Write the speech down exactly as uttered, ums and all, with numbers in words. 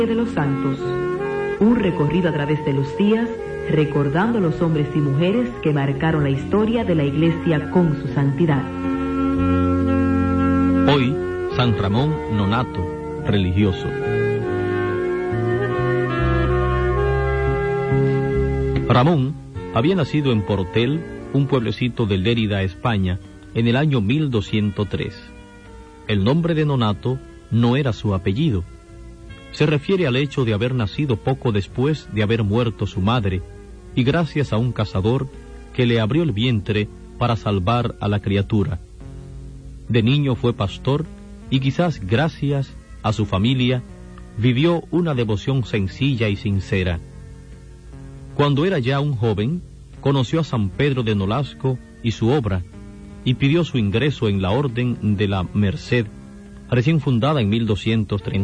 de los Santos, un recorrido a través de los días, recordando a los hombres y mujeres que marcaron la historia de la Iglesia con su santidad. Hoy, San Ramón Nonato, religioso. Ramón había nacido en Portel, un pueblecito de Lérida, España, en el año mil doscientos tres. El nombre de Nonato no era su apellido. Se refiere al hecho de haber nacido poco después de haber muerto su madre, y gracias a un cazador que le abrió el vientre para salvar a la criatura. De niño fue pastor, y quizás gracias a su familia, vivió una devoción sencilla y sincera. Cuando era ya un joven, conoció a San Pedro de Nolasco y su obra, y pidió su ingreso en la Orden de la Merced, recién fundada en mil doscientos treinta.